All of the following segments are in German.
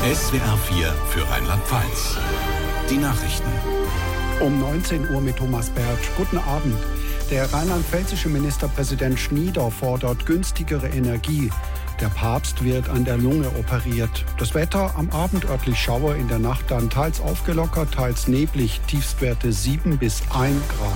SWR 4 für Rheinland-Pfalz. Die Nachrichten. Um 19 Uhr mit Thomas Bertsch. Guten Abend. Der rheinland-pfälzische Ministerpräsident Schnieder fordert günstigere Energie. Der Papst wird an der Lunge operiert. Das Wetter am Abend örtlich Schauer, in der Nacht dann teils aufgelockert, teils neblig. Tiefstwerte 7 bis 1 Grad.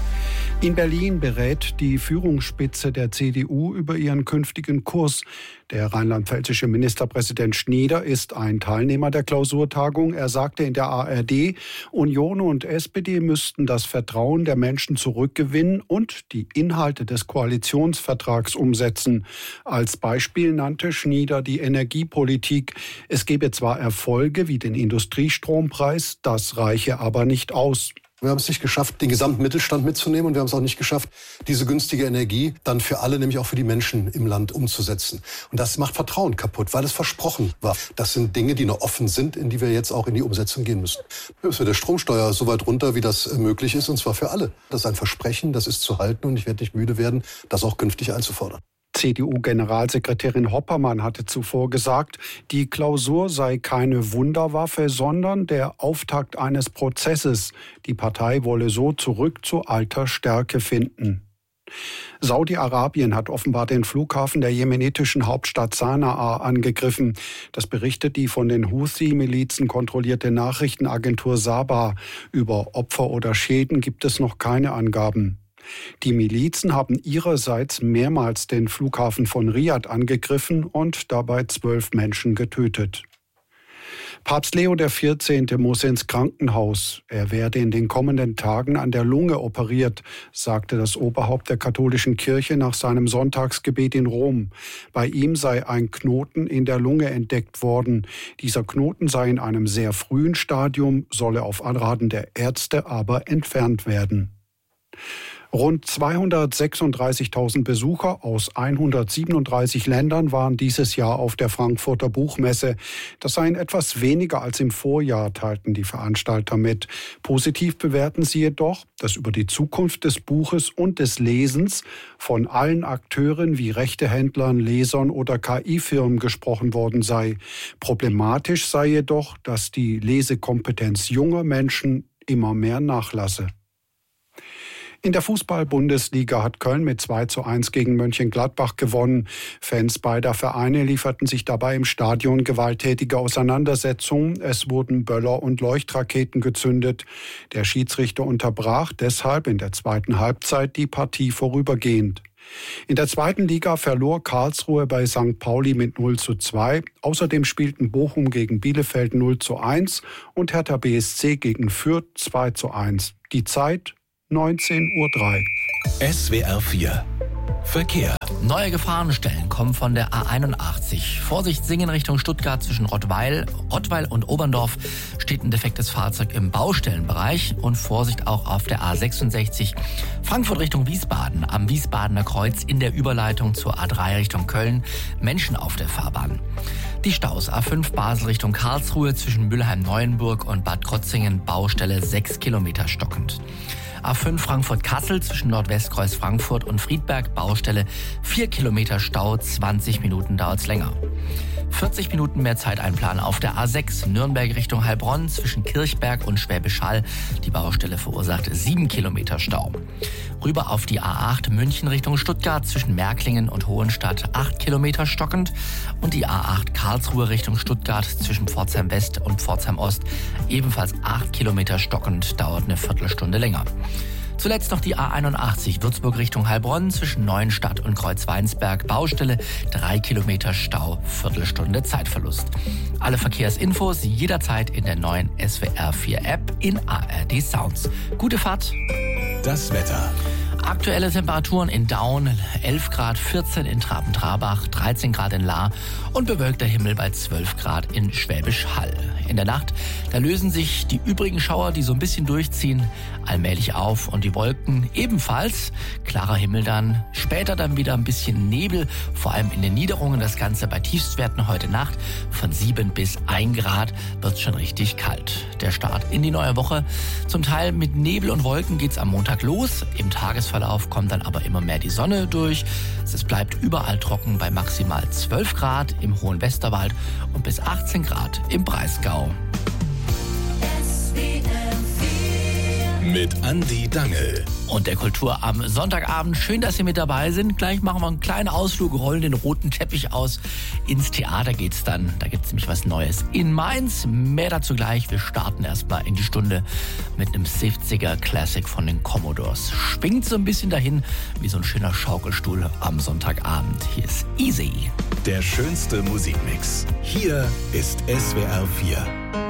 In Berlin berät die Führungsspitze der CDU über ihren künftigen Kurs. Der rheinland-pfälzische Ministerpräsident Schnieder ist ein Teilnehmer der Klausurtagung. Er sagte in der ARD, Union und SPD müssten das Vertrauen der Menschen zurückgewinnen und die Inhalte des Koalitionsvertrags umsetzen. Als Beispiel nannte Schnieder die Energiepolitik. Es gebe zwar Erfolge wie den Industriestrompreis, das reiche aber nicht aus. Wir haben es nicht geschafft, den gesamten Mittelstand mitzunehmen, und wir haben es auch nicht geschafft, diese günstige Energie dann für alle, nämlich auch für die Menschen im Land, umzusetzen. Und das macht Vertrauen kaputt, weil es versprochen war. Das sind Dinge, die noch offen sind, in die wir jetzt auch in die Umsetzung gehen müssen. Wir müssen der Stromsteuer so weit runter, wie das möglich ist, und zwar für alle. Das ist ein Versprechen, das ist zu halten, und ich werde nicht müde werden, das auch künftig einzufordern. CDU-Generalsekretärin Hoppermann hatte zuvor gesagt, die Klausur sei keine Wunderwaffe, sondern der Auftakt eines Prozesses. Die Partei wolle so zurück zu alter Stärke finden. Saudi-Arabien hat offenbar den Flughafen der jemenitischen Hauptstadt Sanaa angegriffen. Das berichtet die von den Houthi-Milizen kontrollierte Nachrichtenagentur Sabah. Über Opfer oder Schäden gibt es noch keine Angaben. Die Milizen haben ihrerseits mehrmals den Flughafen von Riad angegriffen und dabei 12 Menschen getötet. Papst Leo XIV. Muss ins Krankenhaus. Er werde in den kommenden Tagen an der Lunge operiert, sagte das Oberhaupt der katholischen Kirche nach seinem Sonntagsgebet in Rom. Bei ihm sei ein Knoten in der Lunge entdeckt worden. Dieser Knoten sei in einem sehr frühen Stadium, solle auf Anraten der Ärzte aber entfernt werden. Rund 236.000 Besucher aus 137 Ländern waren dieses Jahr auf der Frankfurter Buchmesse. Das seien etwas weniger als im Vorjahr, teilten die Veranstalter mit. Positiv bewerten sie jedoch, dass über die Zukunft des Buches und des Lesens von allen Akteuren wie Rechtehändlern, Lesern oder KI-Firmen gesprochen worden sei. Problematisch sei jedoch, dass die Lesekompetenz junger Menschen immer mehr nachlasse. In der Fußball-Bundesliga hat Köln mit 2:1 gegen Mönchengladbach gewonnen. Fans beider Vereine lieferten sich dabei im Stadion gewalttätige Auseinandersetzungen. Es wurden Böller und Leuchtraketen gezündet. Der Schiedsrichter unterbrach deshalb in der zweiten Halbzeit die Partie vorübergehend. In der zweiten Liga verlor Karlsruhe bei St. Pauli mit 0:2. Außerdem spielten Bochum gegen Bielefeld 0:1 und Hertha BSC gegen Fürth 2:1. Die Zeit 19:03 Uhr. SWR 4 Verkehr. Neue Gefahrenstellen kommen von der A81. Vorsicht, Singen Richtung Stuttgart zwischen Rottweil und Oberndorf steht ein defektes Fahrzeug im Baustellenbereich. Und Vorsicht auch auf der A66 Frankfurt Richtung Wiesbaden. Am Wiesbadener Kreuz in der Überleitung zur A3 Richtung Köln. Menschen auf der Fahrbahn. Die Staus A5 Basel Richtung Karlsruhe zwischen Mülheim-Neuenburg und Bad Krotzingen. Baustelle 6 Kilometer stockend. A5 Frankfurt-Kassel zwischen Nordwestkreuz Frankfurt und Friedberg, Baustelle 4 Kilometer Stau, 20 Minuten dauert's länger. 40 Minuten mehr Zeiteinplan auf der A6 Nürnberg Richtung Heilbronn zwischen Kirchberg und Schwäbisch Hall. Die Baustelle verursacht 7 Kilometer Stau. Rüber auf die A8 München Richtung Stuttgart zwischen Märklingen und Hohenstadt 8 Kilometer stockend. Und die A8 Karlsruhe Richtung Stuttgart zwischen Pforzheim West und Pforzheim Ost ebenfalls 8 Kilometer stockend, dauert eine Viertelstunde länger. Zuletzt noch die A81 Würzburg Richtung Heilbronn zwischen Neuenstadt und Kreuzweinsberg. Baustelle 3 Kilometer Stau, Viertelstunde Zeitverlust. Alle Verkehrsinfos jederzeit in der neuen SWR 4 App in ARD Sounds. Gute Fahrt. Das Wetter. Aktuelle Temperaturen in Daun, 11 Grad, 14 in Traben-Trarbach, 13 Grad in Lahr und bewölkter Himmel bei 12 Grad in Schwäbisch Hall. In der Nacht, da lösen sich die übrigen Schauer, die so ein bisschen durchziehen, allmählich auf und die Wolken ebenfalls. Klarer Himmel dann, später dann wieder ein bisschen Nebel, vor allem in den Niederungen. Das Ganze bei Tiefstwerten heute Nacht von 7 bis 1 Grad wird schon richtig kalt. Der Start in die neue Woche, zum Teil mit Nebel und Wolken geht's am Montag los. Im Tagesverlauf Tagesverlauf kommt dann aber immer mehr die Sonne durch. Es bleibt überall trocken bei maximal 12 Grad im hohen Westerwald und bis 18 Grad im Breisgau. Mit Andi Dangel. Und der Kultur am Sonntagabend. Schön, dass Sie mit dabei sind. Gleich machen wir einen kleinen Ausflug, rollen den roten Teppich aus. Ins Theater geht's dann. Da gibt's nämlich was Neues in Mainz. Mehr dazu gleich. Wir starten erstmal in die Stunde mit einem 70er Classic von den Commodores. Schwingt so ein bisschen dahin wie so ein schöner Schaukelstuhl am Sonntagabend. Hier ist Easy. Der schönste Musikmix. Hier ist SWR 4.